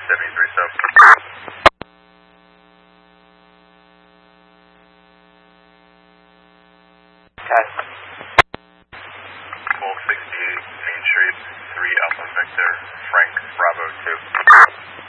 73 sub. Test. 1268 Main Street, 3 Alpha Victor, Frank Bravo 2.